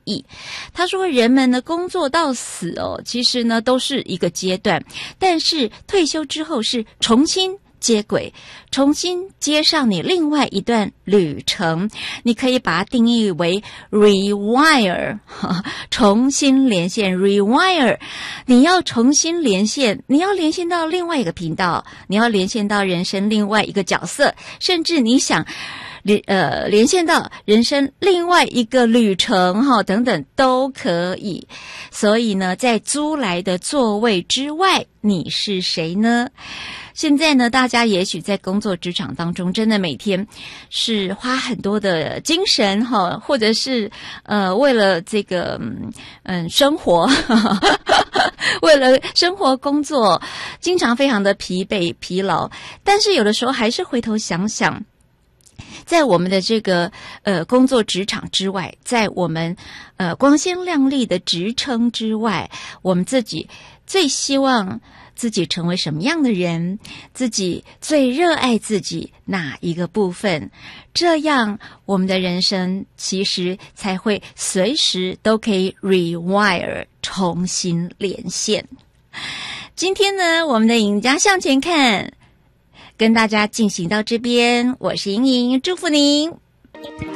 义。他说人们呢工作到死其实呢都是一个阶段，但是退休之后是重新接轨，重新接上你另外一段旅程。你可以把它定义为 rewire， 重新连线 rewire。 你要重新连线，你要连线到另外一个频道，你要连线到人生另外一个角色，甚至你想连线到人生另外一个旅程等等都可以。所以呢，在租来的座位之外，你是谁呢？现在呢，大家也许在工作职场当中，真的每天是花很多的精神或者是为了这个生活为了生活工作，经常非常的疲惫疲劳。但是有的时候还是回头想想，在我们的这个工作职场之外，在我们光鲜亮丽的职称之外，我们自己最希望自己成为什么样的人，自己最热爱自己哪一个部分，这样我们的人生其实才会随时都可以 rewire， 重新连线。今天呢，我们的赢家向前看跟大家进行到这边，我是莹莹，祝福您。